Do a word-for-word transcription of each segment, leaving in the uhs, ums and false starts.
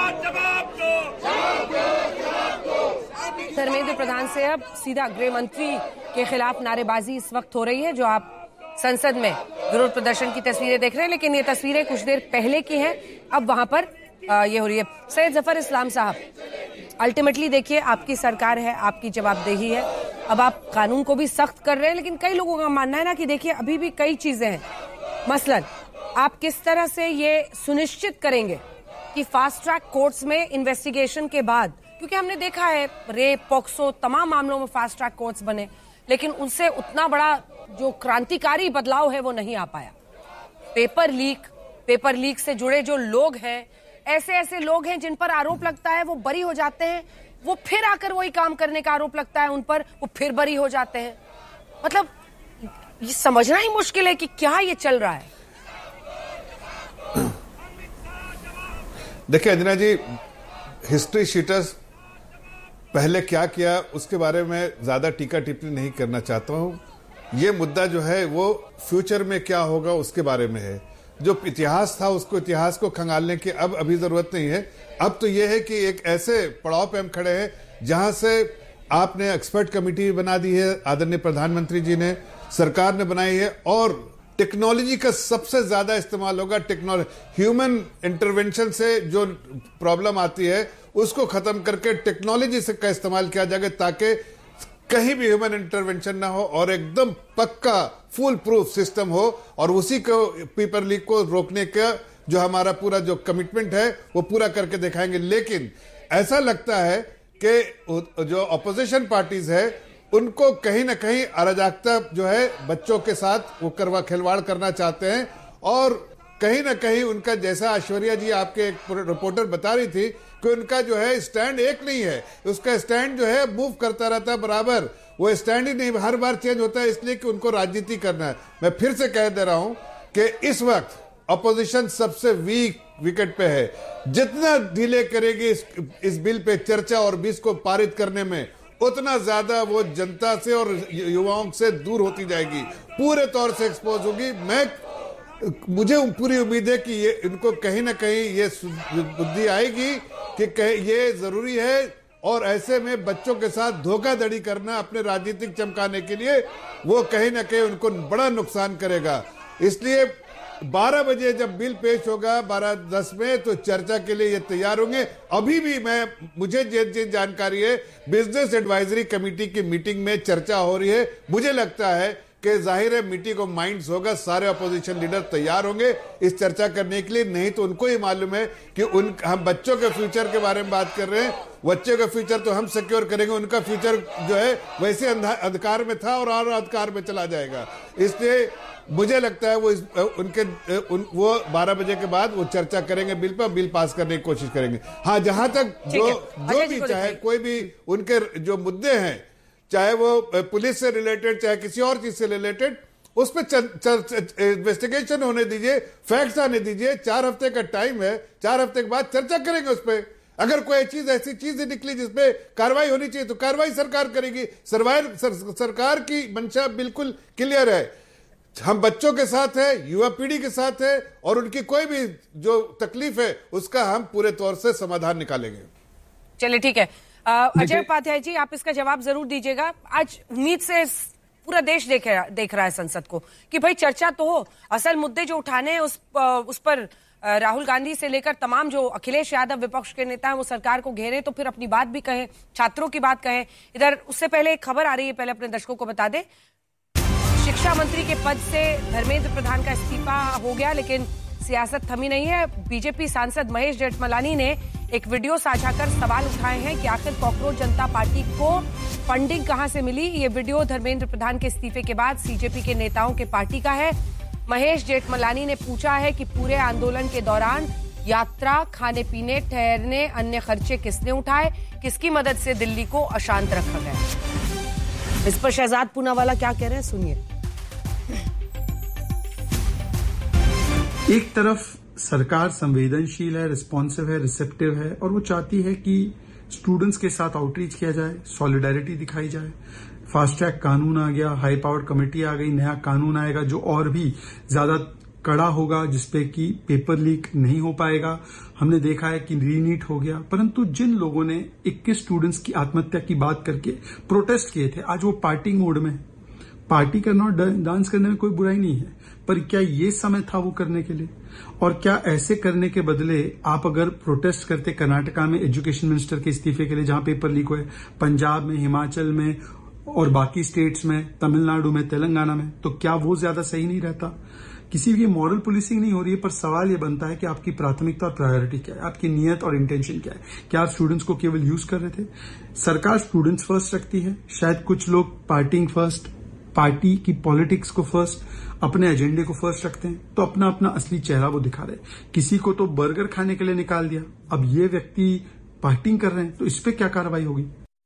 धर्मेंद्र प्रधान से अब सीधा गृह मंत्री के खिलाफ नारेबाजी इस वक्त हो रही है, जो आप संसद में विरोध प्रदर्शन की तस्वीरें देख रहे हैं, लेकिन ये तस्वीरें कुछ देर पहले की हैं। अब वहां पर आ, ये हो रही है। सैयद जफर इस्लाम साहब, अल्टीमेटली देखिए, आपकी सरकार है, आपकी जवाबदेही है। अब आप कानून को भी सख्त कर रहे हैं, लेकिन कई लोगों का मानना है ना कि देखिए अभी भी कई चीजें हैं। मसलन आप किस तरह से ये सुनिश्चित करेंगे कि फास्ट ट्रैक कोर्ट्स में इन्वेस्टिगेशन के बाद, क्योंकि हमने देखा है रेप, पॉक्सो, तमाम मामलों में फास्ट ट्रैक कोर्ट्स बने, लेकिन उनसे उतना बड़ा जो क्रांतिकारी बदलाव है वो नहीं आ पाया। पेपर लीक पेपर लीक से जुड़े जो लोग हैं, ऐसे ऐसे लोग हैं जिन पर आरोप लगता है वो बरी हो जाते हैं, वो फिर आकर वही काम करने का आरोप लगता है उन पर, वो फिर बरी हो जाते हैं। मतलब ये समझना ही मुश्किल है कि क्या ये चल रहा है। देखिए अंजना जी, हिस्ट्री शीटर्स पहले क्या किया उसके बारे में ज्यादा टीका टिप्पणी नहीं करना चाहता हूं। ये मुद्दा जो है वो फ्यूचर में क्या होगा उसके बारे में है। जो इतिहास था उसको इतिहास को खंगालने की अब अभी जरूरत नहीं है। अब तो ये है कि एक ऐसे पड़ाव पे हम खड़े हैं जहां से आपने एक्सपर्ट कमेटी बना दी है, आदरणीय प्रधानमंत्री जी ने, सरकार ने बनाई है, और टेक्नोलॉजी का सबसे ज्यादा इस्तेमाल होगा। टेक्नोलॉजी, ह्यूमन इंटरवेंशन से जो प्रॉब्लम आती है उसको खत्म करके टेक्नोलॉजी से का इस्तेमाल किया जाएगा, ताकि कहीं भी ह्यूमन इंटरवेंशन ना हो और एकदम पक्का फुल प्रूफ सिस्टम हो। और उसी को पेपर लीक को रोकने का जो हमारा पूरा जो कमिटमेंट है वो पूरा करके दिखाएंगे। लेकिन ऐसा लगता है कि जो अपोजिशन पार्टीज है उनको कहीं ना कहीं अराजकता जो है बच्चों के साथ वो करवा खिलवाड़ करना चाहते हैं, और कहीं ना कहीं उनका, जैसा ऐश्वर्या जी आपके एक रिपोर्टर बता रही थी, कि उनका जो है स्टैंड एक नहीं है, उसका स्टैंड जो है मूव करता रहता है बराबर, वो स्टैंड ही नहीं हर बार चेंज होता है, इसलिए कि उनको राजनीति करना है। मैं फिर से कह दे रहा हूं कि इस वक्त अपोजिशन सबसे वीक विकेट पे है। जितना डिले करेगी इस, इस बिल पे चर्चा और बिल को पारित करने में, उतना ज्यादा वो जनता से और युवाओं से दूर होती जाएगी, पूरे तौर से एक्सपोज होगी। मैं मुझे पूरी उम्मीद है कि ये इनको कहीं ना कहीं ये बुद्धि आएगी कि ये जरूरी है, और ऐसे में बच्चों के साथ धोखाधड़ी करना अपने राजनीतिक चमकाने के लिए वो कहीं ना कहीं उनको बड़ा नुकसान करेगा। इसलिए बारह बजे जब बिल पेश होगा बारह दस में, तो चर्चा के लिए ये तैयार होंगे। अभी भी मैं मुझे जिन जानकारी है, बिजनेस एडवाइजरी कमेटी की मीटिंग में चर्चा हो रही है। मुझे लगता है कि जाहिर है मीटिंग ऑफ माइंड्स होगा, सारे अपोजिशन लीडर तैयार होंगे इस चर्चा करने के लिए। नहीं तो उनको ही मालूम है कि उन हम बच्चों के फ्यूचर के बारे में बात कर रहे हैं, बच्चों का फ्यूचर तो हम सिक्योर करेंगे, उनका फ्यूचर जो है वैसे अंधकार में था और और अंधकार में चला जाएगा। इसलिए मुझे लगता है वो इस, उनके उन, वो बारह बजे के बाद वो चर्चा करेंगे बिल पर, बिल पास करने की कोशिश करेंगे। हाँ, जहां तक जो जो भी चाहे कोई भी उनके जो मुद्दे हैं, चाहे वो पुलिस से रिलेटेड चाहे किसी और चीज से रिलेटेड, उस पर इन्वेस्टिगेशन होने दीजिए, फैक्ट्स आने दीजिए। चार हफ्ते का टाइम है, चार हफ्ते के बाद चर्चा करेंगे उस पर। अगर कोई चीज ऐसी चीज निकली जिसपे कार्रवाई होनी चाहिए तो कार्रवाई सरकार करेगी। सरवार, सर, सरकार की मंशा बिल्कुल क्लियर है, हम बच्चों के साथ है, युवा पीढ़ी के साथ है, और उनकी कोई भी जो तकलीफ है उसका हम पूरे तौर से समाधान निकालेंगे। चलिए ठीक है, अजय उपाध्याय जी आप इसका जवाब जरूर दीजिएगा। आज उम्मीद से पूरा देश देख रहा देख रहा है संसद को कि भाई चर्चा तो हो, असल मुद्दे जो उठाने हैं उस उस पर राहुल गांधी से लेकर तमाम जो अखिलेश यादव विपक्ष के नेता हैं वो सरकार को घेरे, तो फिर अपनी बात भी कहें, छात्रों की बात कहें। इधर उससे पहले एक खबर आ रही है, पहले अपने दर्शकों को बता दें, शिक्षा मंत्री के पद से धर्मेंद्र प्रधान का इस्तीफा हो गया, लेकिन सियासत थमी नहीं है। बीजेपी सांसद महेश जेठमलानी ने एक वीडियो साझा कर सवाल उठाए हैं कि आखिर कॉकरोच जनता पार्टी को फंडिंग कहां से मिली। ये वीडियो धर्मेंद्र प्रधान के इस्तीफे के बाद सीजेपी के नेताओं के पार्टी का है। महेश जेठमलानी ने पूछा है कि पूरे आंदोलन के दौरान यात्रा, खाने पीने, ठहरने, अन्य खर्चे किसने उठाए, किसकी मदद से दिल्ली को अशांत रखा गया। इस पर शहजाद पूनावाला क्या कह रहे हैं, सुनिए। एक तरफ सरकार संवेदनशील है, रिस्पॉन्सिव है, रिसेप्टिव है, और वो चाहती है कि स्टूडेंट्स के साथ आउटरीच किया जाए, सॉलिडारिटी दिखाई जाए। फास्ट ट्रैक कानून आ गया, हाई पावर्ड कमेटी आ गई, नया कानून आएगा जो और भी ज्यादा कड़ा होगा, जिसपे कि पेपर लीक नहीं हो पाएगा। हमने देखा है कि रीनीट हो गया, परंतु जिन लोगों ने इक्कीस स्टूडेंट्स की आत्महत्या की बात करके प्रोटेस्ट किए थे, आज वो पार्टी मोड में। पार्टी करना और डांस करने में कोई बुराई नहीं है, पर क्या ये समय था वो करने के लिए? और क्या ऐसे करने के बदले आप अगर प्रोटेस्ट करते कर्नाटका में एजुकेशन मिनिस्टर के इस्तीफे के लिए, जहां पेपर लीक हुए, पंजाब में, हिमाचल में और बाकी स्टेट्स में, तमिलनाडु में, तेलंगाना में, तो क्या वो ज्यादा सही नहीं रहता? किसी की मॉरल पुलिसिंग नहीं हो रही है, पर सवाल ये बनता है कि आपकी प्राथमिकता और प्रायोरिटी क्या है, आपकी नियत और इंटेंशन क्या है? क्या आप स्टूडेंट्स को केवल यूज कर रहे थे? सरकार स्टूडेंट्स फर्स्ट रखती है, शायद कुछ लोग पार्टिंग फर्स्ट, पार्टी की पॉलिटिक्स को फर्स्ट, अपने एजेंडे को फर्स्ट रखते हैं, तो अपना अपना असली चेहरा वो दिखा रहे। किसी को तो बर्गर खाने के लिए निकाल दिया, अब ये व्यक्ति पार्टिंग कर रहे हैं, तो इस पे क्या कार्रवाई होगी?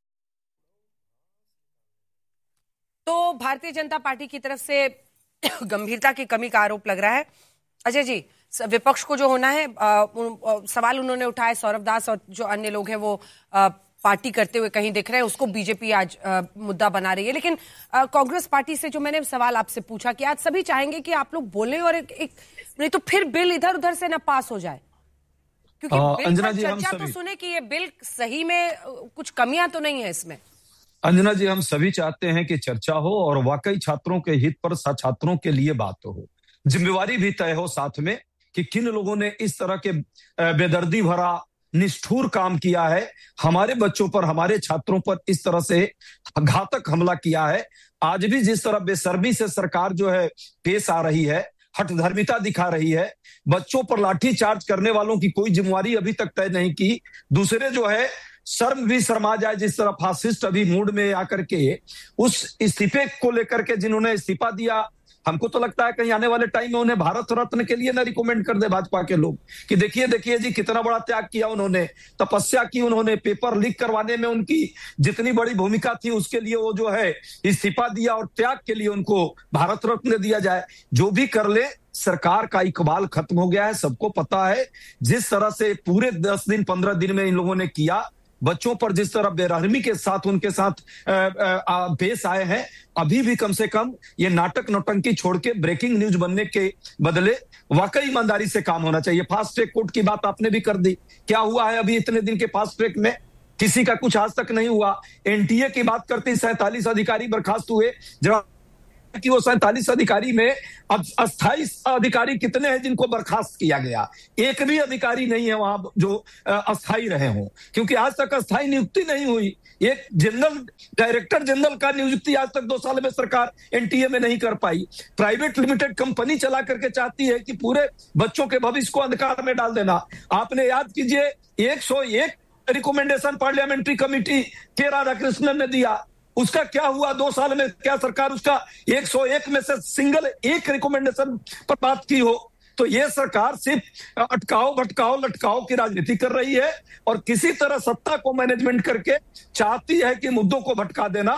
तो भारतीय जनता पार्टी की तरफ से गंभीरता की कमी का आरोप लग रहा है। अजय जी, विपक्ष को जो होना है, आ, उन, सवाल उन्होंने उठाए, सौरभ दास और जो अन्य लोग हैं वो आ, पार्टी करते हुए कहीं दिख रहे हैं, उसको बीजेपी आज आ, मुद्दा बना रही है। लेकिन आ, कांग्रेस पार्टी से जो मैंने सवाल आपसे पूछा कि आज सभी चाहेंगे कि आप लोग बोलें और एक, एक नहीं तो फिर बिल इधर उधर से ना पास हो जाए, क्योंकि आ, बिल पर चर्चा तो सुने कि ये बिल सही में कुछ कमियां तो नहीं है इसमें। अंजना जी, हम सभी चाहते हैं कि चर्चा हो और वाकई छात्रों के हित पर छात्रों के लिए बात हो, जिम्मेवारी भी तय हो साथ में कि किन लोगों ने इस तरह के बेदर्दी भरा निष्ठुर काम किया है, हमारे बच्चों पर, हमारे छात्रों पर इस तरह से घातक हमला किया है। आज भी जिस तरह बेशर्मी से सरकार जो है पेश आ रही है, हठधर्मिता दिखा रही है, बच्चों पर लाठी चार्ज करने वालों की कोई जिम्मेवारी अभी तक तय नहीं की। दूसरे जो है शर्म भी शर्मा जाए, जिस तरह फासिस्ट अभी मूड में आकर के उस इस्तीफे को लेकर के जिन्होंने इस्तीफा दिया, हमको तो लगता है कहीं आने वाले टाइम में उन्हें भारत रत्न के लिए ना रिकमेंड कर दे भाजपा के लोग कि देखिए देखिए जी कितना बड़ा त्याग किया उन्होंने, तपस्या की उन्होंने, पेपर लीक करवाने में उनकी जितनी बड़ी भूमिका थी उसके लिए वो जो है इस्तीफा दिया और त्याग के लिए उनको भारत रत्न दिया जाए। जो भी कर ले, सरकार का इकबाल खत्म हो गया है, सबको पता है। जिस तरह से पूरे दस दिन पंद्रह दिन में इन लोगों ने किया, बच्चों पर जिस तरह बेरहमी के साथ उनके साथ पेश आए हैं, अभी भी कम से कम ये नाटक नौटंकी छोड़ के ब्रेकिंग न्यूज बनने के बदले वाकई ईमानदारी से काम होना चाहिए। फास्ट ट्रैक कोर्ट की बात आपने भी कर दी, क्या हुआ है अभी इतने दिन के फास्ट ट्रैक में? किसी का कुछ आज तक नहीं हुआ। एनटीए की बात करते सैंतालीस अधिकारी बर्खास्त हुए, जरा कि वो सैंतालीस अधिकारी में अब अस्थाई अधिकारी कितने हैं जिनको बर्खास्त किया गया? एक भी अधिकारी नहीं है वहां जो अस्थाई रहे हों, क्योंकि आज तक अस्थाई नियुक्ति नहीं हुई। एक जनरल डायरेक्टर जनरल का नियुक्ति आज तक दो साल में सरकार एनटीए में नहीं कर पाई। प्राइवेट लिमिटेड कंपनी चला करके चाहती है कि पूरे बच्चों के भविष्य को अंधकार में डाल देना। आपने याद कीजिए, एक सौ एक रिकमेंडेशन पार्लियामेंट्री कमेटी के राधाकृष्णन ने दिया, उसका क्या हुआ? दो साल में क्या सरकार उसका एक सौ एक में से सिंगल एक रिकमेंडेशन पर बात की हो? तो ये सरकार सिर्फ अटकाओ भटकाओ लटकाओ की राजनीति कर रही है और किसी तरह सत्ता को मैनेजमेंट करके चाहती है कि मुद्दों को भटका देना।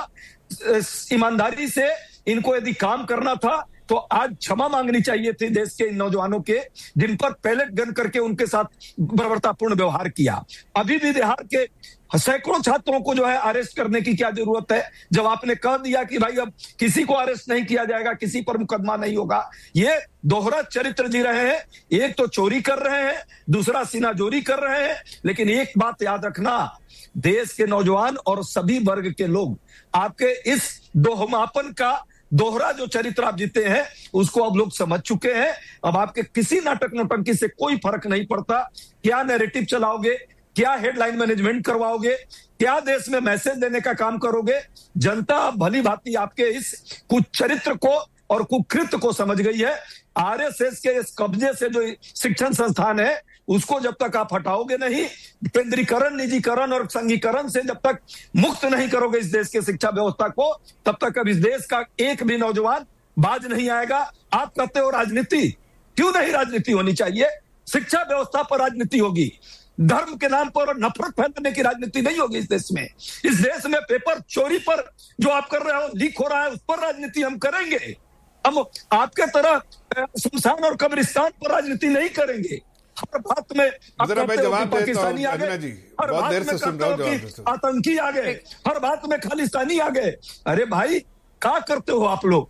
ईमानदारी से इनको यदि काम करना था तो आज क्षमा मांगनी चाहिए थी देश के इन नौजवानों के, जिन पर पैलेट गन करके उनके साथ बर्बरतापूर्ण व्यवहार किया। अभी भी बिहार के सैकड़ों छात्रों को जो है अरेस्ट करने की क्या जरूरत है, जब आपने कह दिया कि भाई अब किसी को अरेस्ट नहीं किया जाएगा, किसी पर मुकदमा नहीं होगा। ये दोहरा चरित्र जी रहे हैं, एक तो चोरी कर रहे हैं, दूसरा सीनाजोरी कर रहे हैं। लेकिन एक बात याद रखना, देश के नौजवान और सभी वर्ग के लोग आपके इस दोहमापन का दोहरा जो चरित्र आप जीते हैं उसको अब लोग समझ चुके हैं। अब आपके किसी नाटक नौटंकी से कोई फर्क नहीं पड़ता। क्या नैरेटिव चलाओगे, क्या हेडलाइन मैनेजमेंट करवाओगे, क्या देश में मैसेज देने का काम करोगे? जनता भली भांति आपके इस कुछ चरित्र को और कुकृत्य को समझ गई है। आरएसएस के इस कब्जे से जो शिक्षण संस्थान है उसको जब तक आप हटाओगे नहीं, केंद्रीकरण, निजीकरण और संघीकरण से जब तक मुक्त नहीं करोगे इस देश के शिक्षा व्यवस्था को, तब तक अब इस देश का एक भी नौजवान बाज नहीं आएगा। आप कहते हो राजनीति, क्यों नहीं राजनीति होनी चाहिए? शिक्षा व्यवस्था पर राजनीति होगी, धर्म के नाम पर नफरत फैलाने की राजनीति नहीं होगी इस देश में। इस देश में पेपर चोरी पर जो आप कर रहे हो, लीक हो रहा है, उस पर राजनीति हम करेंगे। हम आपके तरह शमशान और कब्रिस्तान पर राजनीति नहीं करेंगे। हर बात में पाकिस्तानी आ गए, हर बात में कहते हो कि आतंकी आ गए, हर बात में खालिस्तानी आ गए। अरे भाई क्या करते हो आप लोग?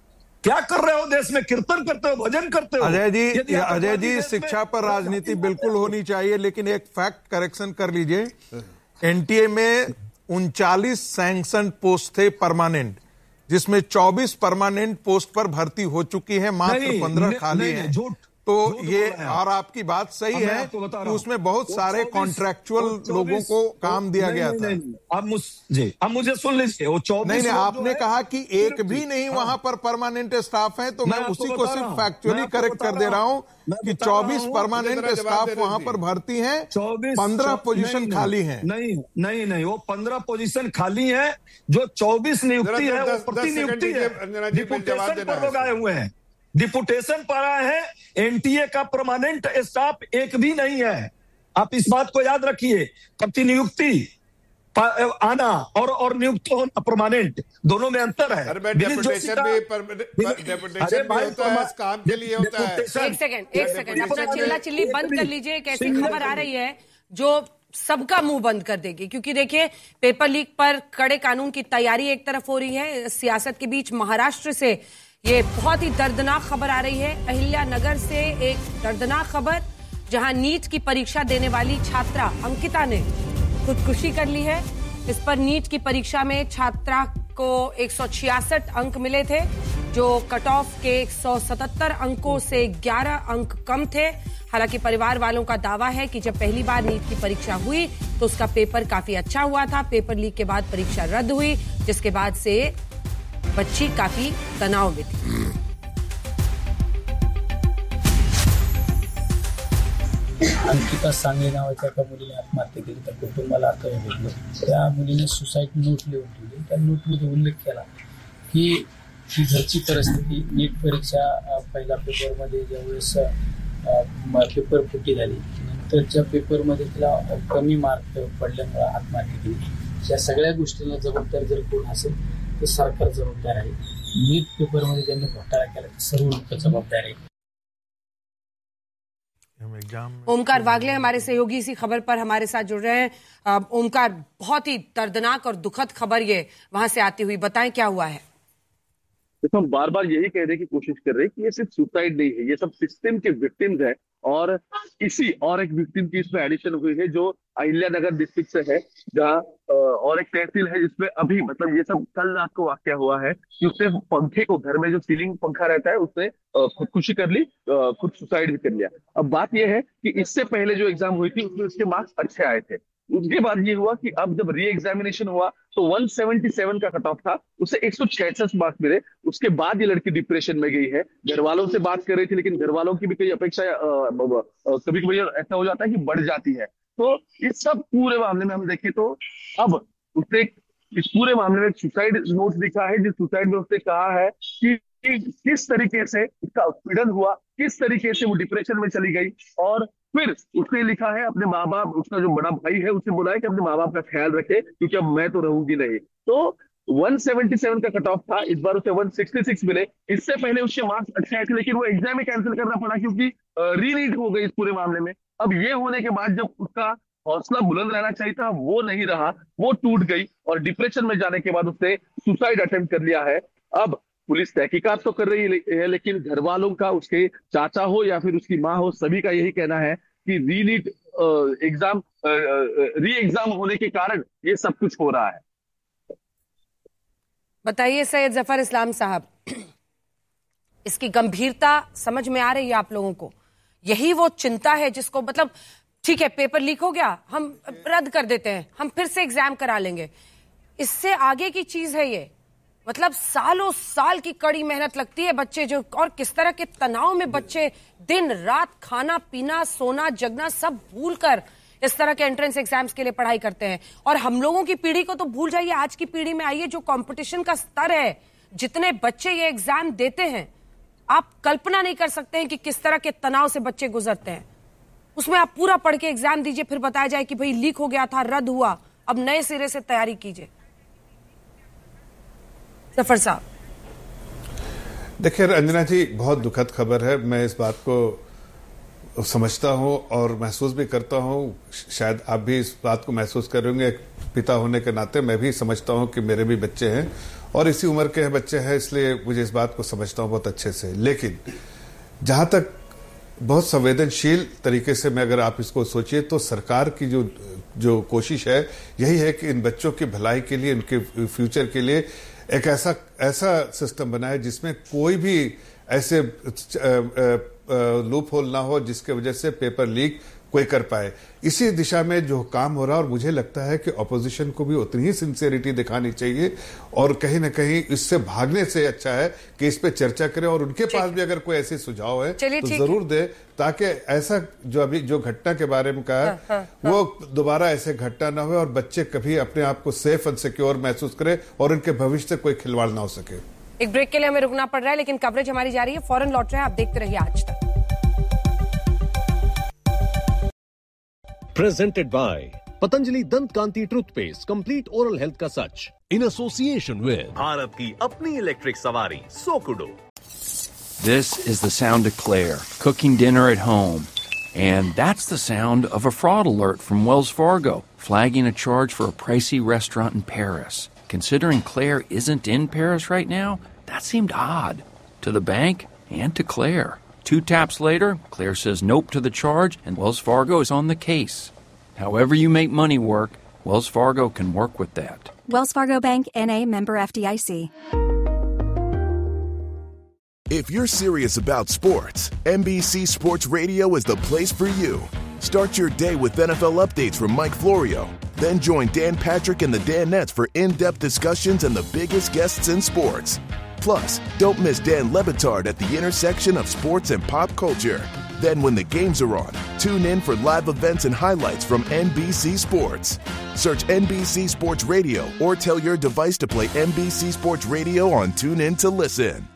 क्या कर रहे हो देश में? कीर्तन करते हो, भजन करते हो? अजय जी, अजय जी, शिक्षा पर राजनीति बिल्कुल होनी चाहिए, लेकिन एक फैक्ट करेक्शन कर लीजिए। एनटीए में उनचालीस सैंक्शन पोस्ट थे परमानेंट, जिसमें चौबीस परमानेंट पोस्ट पर भर्ती हो चुकी है, मात्र पंद्रह खाली हैं। झूठ तो ये, और आपकी बात सही है कि उसमें बहुत सारे कॉन्ट्रैक्चुअल लोगों को काम दिया गया था। अब मुझ जी अब मुझे सुन लीजिए, वो चौबीस नहीं नहीं आपने कहा कि एक भी नहीं वहां पर परमानेंट स्टाफ है, तो मैं उसी को सिर्फ फैक्चुअली करेक्ट कर दे रहा हूं कि चौबीस परमानेंट स्टाफ वहां पर भर्ती हैं, पंद्रह पोजीशन खाली हैं। नहीं नहीं नहीं वो पंद्रह पोजीशन खाली है, जो चौबीस नियुक्ति है वो प्रतिनियुक्ति है, डिपुटेशन पर लोग आए हुए हैं, डिपुटेशन पर आए हैं। एनटीए का परमानेंट स्टाफ एक भी नहीं है, आप इस बात को याद रखिए। प्रतिनियुक्ति आना और और नियुक्त होना परमानेंट, दोनों में अंतर है। डेपुटेशन भी डेपुटेशन भी होता है, काम के लिए होता है। एक सेकंड एक सेकंड अपना चिल्ला चिल्ली बंद कर लीजिए। एक ऐसी खबर आ रही है जो सबका मुंह बंद कर देगी, क्योंकि देखिए पेपर लीक पर कड़े कानून की तैयारी एक तरफ हो रही है, सियासत के बीच महाराष्ट्र से ये बहुत ही दर्दनाक खबर आ रही है। अहिल्यानगर से एक दर्दनाक खबर, जहां नीट की परीक्षा देने वाली छात्रा अंकिता ने खुदकुशी कर ली है। इस पर नीट की परीक्षा में छात्रा को एक सौ छियासठ अंक मिले थे, जो कट ऑफ के एक सौ सतहत्तर अंकों से ग्यारह अंक कम थे। हालांकि परिवार वालों का दावा है कि जब पहली बार नीट की परीक्षा हुई तो उसका पेपर काफी अच्छा हुआ था। पेपर लीक के बाद परीक्षा रद्द हुई, जिसके बाद से बच्ची काफी तनाव में थी। अंकिता सांगळे नावाच्या एका मुलीने आत्महत्या केली, त्या कुटुंबाला आता भेटलं। त्या मुलीने सुसाईड नोट लिहून ठेवली, त्या नोटमध्ये उल्लेख केला की ही घरची परिस्थिती, नीट परीक्षा पहिल्या पेपरमध्ये ज्यावेळेस पेपर फुटी झाली, नंतरच्या पेपरमध्ये तिला कमी मार्क पडल्यामुळे आत्महत्या केली। या सगळ्या गोष्टींना जबाबदार जर कोण असेल तर सरकार जबाबदार आहे। नीट पेपरमध्ये त्यांनी घोटाळा केला, सर्व लोक जबाबदार आहे। ओमकार वागले हमारे सहयोगी इसी खबर पर हमारे साथ जुड़ रहे हैं। ओमकार, बहुत ही दर्दनाक और दुखद खबर ये वहां से आती हुई, बताएं क्या हुआ है? देखो, हम बार बार यही कहने की कोशिश कर रहे हैं कि ये सिर्फ सुसाइड नहीं है, ये सब सिस्टम के विक्टिम्स हैं। और इसी और एक विक्टिम की इसमें एडिशन हुई है जो अहिल्यानगर डिस्ट्रिक्ट से है, जहाँ और एक तहसील है जिसमें अभी मतलब ये सब कल रात को वाकया हुआ है कि उसने पंखे को, घर में जो सीलिंग पंखा रहता है उसने खुदकुशी कर ली, खुद सुसाइड भी कर लिया। अब बात यह है कि इससे पहले जो एग्जाम हुई थी उसमें उसके मार्क्स अच्छे आए थे। उसके बाद ये हुआ कि अब जब री एग्जामिनेशन हुआ तो एक सौ सतहत्तर का कट ऑफ था, उसे एक सौ छियासठ मार्क्स मिले। उसके बाद ये लड़की डिप्रेशन में गई है। घर वालों से बात कर रही थी, लेकिन घर वालों की भी कई अपेक्षा कभी कभी ऐसा हो जाता है कि बढ़ जाती है। तो इस सब पूरे मामले में हम देखें तो अब उसने इस पूरे मामले में सुसाइड नोट लिखा है, जिस सुसाइड में उसने कहा है कि किस तरीके से उसका उत्पीड़न हुआ, किस तरीके से वो डिप्रेशन में चली गई। और फिर उसने लिखा है अपने माँ बाप, उसका जो बड़ा भाई है उसने बोला है कि अपने माँ बाप का ख्याल रखे, क्योंकि अब मैं तो रहूंगी नहीं। तो एक सौ सतहत्तर का कट ऑफ था, इस बार उसे एक सौ छियासठ मिले। इससे पहले उसके मार्क्स अच्छे आए थे, लेकिन वो एग्जाम ही कैंसिल करना पड़ा क्योंकि रीनीट हो गई इस पूरे मामले में। अब ये होने के बाद जब उसका हौसला बुलंद रहना चाहिए था वो नहीं रहा, वो टूट गई और डिप्रेशन में जाने के बाद उसने सुसाइड अटेम्प्ट कर लिया है। अब पुलिस तहकीकात तो कर रही है, लेकिन घर वालों का, उसके चाचा हो या फिर उसकी माँ हो, सभी का यही कहना है कि रीनीट एग्जाम री एग्जाम होने के कारण ये सब कुछ हो रहा है। बताइए सैयद जफर इस्लाम साहब, इसकी गंभीरता समझ में आ रही है आप लोगों को? यही वो चिंता है जिसको, मतलब ठीक है पेपर लीक हो गया, हम रद्द कर देते हैं, हम फिर से एग्जाम करा लेंगे, इससे आगे की चीज है ये। मतलब सालों साल की कड़ी मेहनत लगती है बच्चे जो, और किस तरह के तनाव में बच्चे दिन रात खाना पीना सोना जगना सब भूलकर इस तरह के एंट्रेंस एग्जाम्स के लिए पढ़ाई करते हैं। और हम लोगों की पीढ़ी को तो भूल जाइए, आज की पीढ़ी में आइए, जो कंपटीशन का स्तर है, जितने बच्चे ये एग्जाम देते हैं, आप कल्पना नहीं कर सकते हैं कि किस तरह के तनाव से बच्चे गुजरते हैं। उसमें आप पूरा पढ़ के एग्जाम दीजिए, फिर बताया जाए कि भाई लीक हो गया था, रद्द हुआ, अब नए सिरे से तैयारी कीजिए। जफर साहब, देखिए रंजना जी, बहुत दुखद खबर है। मैं इस बात को समझता हूं और महसूस भी करता हूं, शायद आप भी इस बात को महसूस करेंगे। एक पिता होने के नाते मैं भी समझता हूं कि मेरे भी बच्चे हैं और इसी उम्र के बच्चे हैं, इसलिए मुझे इस बात को समझता हूँ बहुत अच्छे से। लेकिन जहां तक बहुत संवेदनशील तरीके से मैं अगर आप इसको सोचिए तो सरकार की जो जो कोशिश है यही है कि इन बच्चों की भलाई के लिए, उनके फ्यूचर के लिए एक ऐसा ऐसा सिस्टम बनाए जिसमें कोई भी ऐसे लूप होल ना हो जिसके वजह से पेपर लीक कोई कर पाए। इसी दिशा में जो काम हो रहा है, और मुझे लगता है कि ऑपोजिशन को भी उतनी ही सिंसियरिटी दिखानी चाहिए और कहीं ना कहीं इससे भागने से अच्छा है कि इस पे चर्चा करें और उनके पास भी अगर कोई ऐसे सुझाव है तो जरूर दे, ताकि ऐसा जो अभी जो घटना के बारे में कहा है हाँ, हाँ, हाँ। वो दोबारा ऐसे घटना ना हो और बच्चे कभी अपने आप को सेफ एंड सिक्योर महसूस करें और उनके भविष्य से कोई खिलवाड़ ना हो सके। एक ब्रेक के लिए हमें रुकना पड़ रहा है, लेकिन कवरेज हमारी जारी है, फौरन लौट रहे हैं, आप देखते रहिए आज तक। Presented by Patanjali Dant Kanti Toothpaste, complete oral health का सच, in association with भारत की अपनी इलेक्ट्रिक सवारी Sokudo. This is the sound of Claire cooking dinner at home. And that's the sound of a fraud alert from Wells Fargo, flagging a charge for a pricey restaurant in Paris. Considering Claire isn't in Paris right now, that seemed odd to the bank and to Claire. Two taps later, Claire says nope to the charge, and Wells Fargo is on the case. However you make money work, Wells Fargo can work with that. Wells Fargo Bank, N A, member F D I C. If you're serious about sports, N B C Sports Radio is the place for you. Start your day with N F L updates from Mike Florio. Then join Dan Patrick and the Danettes for in-depth discussions and the biggest guests in sports. Plus, don't miss Dan Lebitard at the intersection of sports and pop culture. Then when the games are on, tune in for live events and highlights from N B C Sports. Search N B C Sports Radio or tell your device to play N B C Sports Radio on TuneIn to listen.